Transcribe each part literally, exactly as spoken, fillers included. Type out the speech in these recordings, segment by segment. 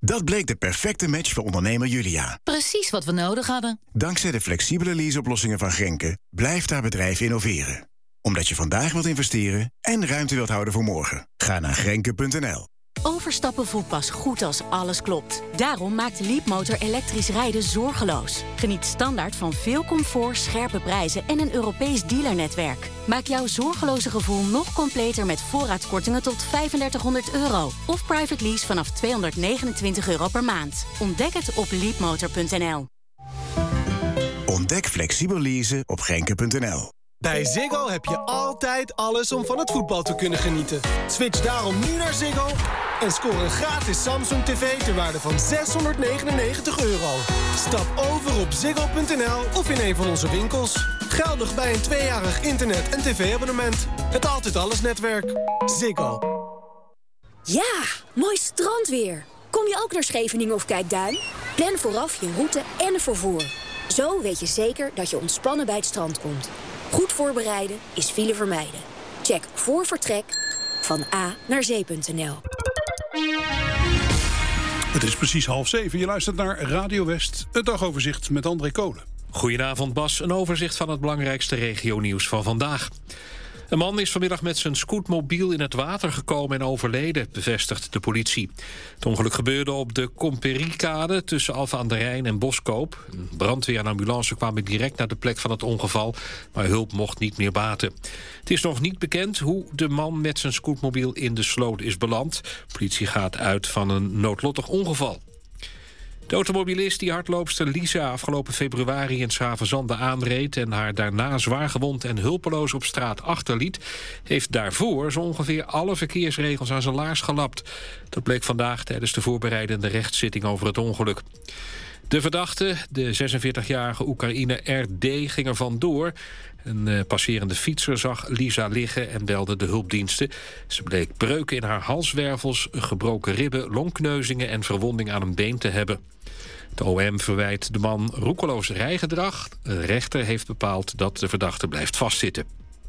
Dat bleek de perfecte match voor ondernemer Julia. Precies wat we nodig hadden. Dankzij de flexibele leaseoplossingen van Grenke blijft haar bedrijf innoveren. Omdat je vandaag wilt investeren en ruimte wilt houden voor morgen. Ga naar grenke punt n l. Overstappen voelt pas goed als alles klopt. Daarom maakt Leapmotor elektrisch rijden zorgeloos. Geniet standaard van veel comfort, scherpe prijzen en een Europees dealernetwerk. Maak jouw zorgeloze gevoel nog completer met voorraadkortingen tot vijfendertighonderd euro. Of private lease vanaf tweehonderdnegenentwintig euro per maand. Ontdek het op leapmotor punt n l. Ontdek flexibel leasen op grenke punt n l. Bij Ziggo heb je altijd alles om van het voetbal te kunnen genieten. Switch daarom nu naar Ziggo en score een gratis Samsung tv ter waarde van zeshonderdnegenennegentig euro. Stap over op ziggo punt n l of in een van onze winkels. Geldig bij een tweejarig internet- en tv-abonnement. Het Altijd Alles netwerk. Ziggo. Ja, mooi strandweer. Kom je ook naar Scheveningen of Kijkduin? Plan vooraf je route en vervoer. Zo weet je zeker dat je ontspannen bij het strand komt. Goed voorbereiden is file vermijden. Check voor vertrek van A naar zee punt n l. Het is precies half zeven. Je luistert naar Radio West, het dagoverzicht met André Kolen. Goedenavond Bas, een overzicht van het belangrijkste regionieuws van vandaag. Een man is vanmiddag met zijn scootmobiel in het water gekomen en overleden, bevestigt de politie. Het ongeluk gebeurde op de Comperiekade tussen Alphen aan den Rijn en Boskoop. Brandweer en ambulance kwamen direct naar de plek van het ongeval, maar hulp mocht niet meer baten. Het is nog niet bekend hoe de man met zijn scootmobiel in de sloot is beland. De politie gaat uit van een noodlottig ongeval. De automobilist die hardloopster Lisa afgelopen februari in 's-Gravenzande aanreed en haar daarna zwaargewond en hulpeloos op straat achterliet, heeft daarvoor zo ongeveer alle verkeersregels aan zijn laars gelapt. Dat bleek vandaag tijdens de voorbereidende rechtszitting over het ongeluk. De verdachte, de zesenveertigjarige Oekraïner R D, ging er vandoor. Een uh, passerende fietser zag Lisa liggen en belde de hulpdiensten. Ze bleek breuken in haar halswervels, gebroken ribben, longkneuzingen en verwonding aan een been te hebben. De O M verwijt de man roekeloos rijgedrag. De rechter heeft bepaald dat de verdachte blijft vastzitten.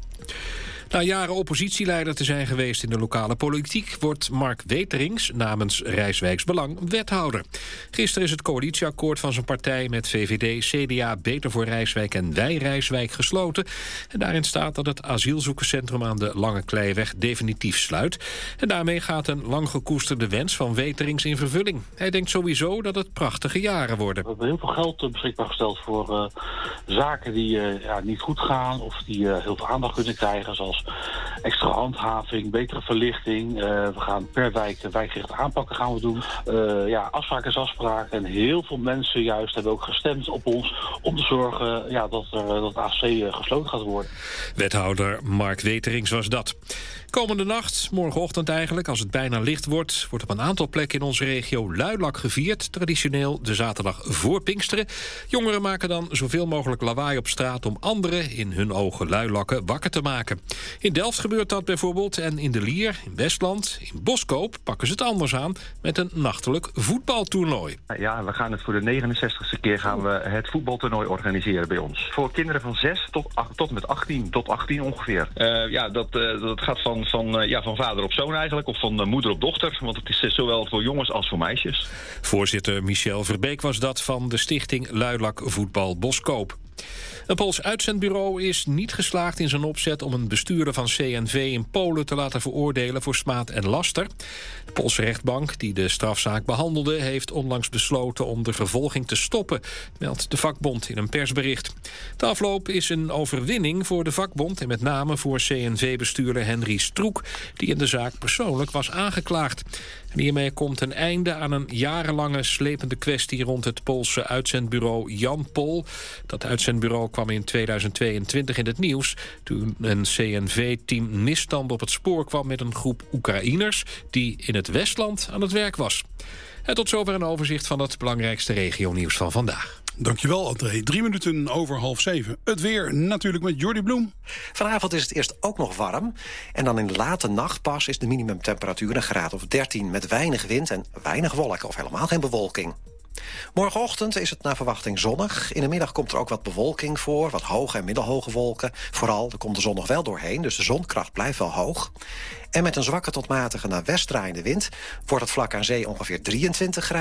Na jaren oppositieleider te zijn geweest in de lokale politiek wordt Mark Weterings namens Rijswijks Belang wethouder. Gisteren is het coalitieakkoord van zijn partij met V V D, C D A, Beter voor Rijswijk en Wij Rijswijk gesloten. En daarin staat dat het asielzoekerscentrum aan de Lange Kleiweg definitief sluit. En daarmee gaat een lang gekoesterde wens van Weterings in vervulling. Hij denkt sowieso dat het prachtige jaren worden. We hebben heel veel geld beschikbaar gesteld voor uh, zaken die uh, ja, niet goed gaan of die uh, heel veel aandacht kunnen krijgen, zoals extra handhaving, betere verlichting. Uh, we gaan per wijk wijkgerichte aanpakken gaan we doen. Uh, ja, afspraak is afspraak. En heel veel mensen juist hebben ook gestemd op ons om te zorgen ja, dat, er, dat A C gesloten gaat worden. Wethouder Mark Weterings was dat. Komende nacht, morgenochtend eigenlijk, als het bijna licht wordt, wordt op een aantal plekken in onze regio luilak gevierd. Traditioneel de zaterdag voor Pinksteren. Jongeren maken dan zoveel mogelijk lawaai op straat om anderen, in hun ogen luilakken, wakker te maken. In Delft gebeurt dat bijvoorbeeld en in de Lier, in Westland, in Boskoop pakken ze het anders aan met een nachtelijk voetbaltoernooi. Ja, we gaan het voor de negenenzestigste keer gaan we het voetbaltoernooi organiseren bij ons. Voor kinderen van zes tot, tot met achttien, tot achttien ongeveer. Uh, ja, dat, uh, dat gaat van Van, uh, ja, van vader op zoon eigenlijk, of van uh, moeder op dochter. Want het is uh, zowel voor jongens als voor meisjes. Voorzitter Michel Verbeek was dat van de stichting Luilak Voetbal Boskoop. Een Pools uitzendbureau is niet geslaagd in zijn opzet om een bestuurder van C N V in Polen te laten veroordelen voor smaad en laster. De Poolse rechtbank, die de strafzaak behandelde, heeft onlangs besloten om de vervolging te stoppen, meldt de vakbond in een persbericht. De afloop is een overwinning voor de vakbond en met name voor C N V-bestuurder Henry Stroek, die in de zaak persoonlijk was aangeklaagd. En hiermee komt een einde aan een jarenlange slepende kwestie rond het Poolse uitzendbureau Jan Pol. Dat uitzendbureau kwam in tweeduizend tweeëntwintig in het nieuws toen een C N V-team misstand op het spoor kwam met een groep Oekraïners die in het Westland aan het werk was. En tot zover een overzicht van het belangrijkste regionieuws van vandaag. Dankjewel, André. Drie minuten over half zeven. Het weer natuurlijk met Jordi Bloem. Vanavond is het eerst ook nog warm. En dan in de late nacht pas is de minimumtemperatuur een graad of dertien... met weinig wind en weinig wolken of helemaal geen bewolking. Morgenochtend is het naar verwachting zonnig. In de middag komt er ook wat bewolking voor, wat hoge en middelhoge wolken. Vooral, er komt de zon nog wel doorheen, dus de zonkracht blijft wel hoog. En met een zwakke tot matige naar west draaiende wind wordt het vlak aan zee ongeveer drieëntwintig graden.